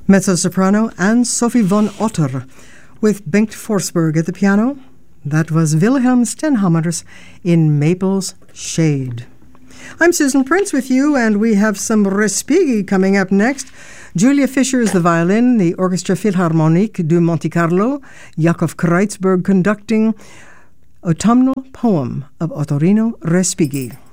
Mezzo-soprano Anne-Sophie von Otter with Bengt Forsberg at the piano. That was Wilhelm Stenhammers in Maple's Shade. I'm Susan Prince with you, and we have some Respighi coming up next. Julia Fischer is the violin, the Orchestra Philharmonique du Monte Carlo, Yakov Kreuzberg conducting Autumnal Poem of Ottorino Respighi.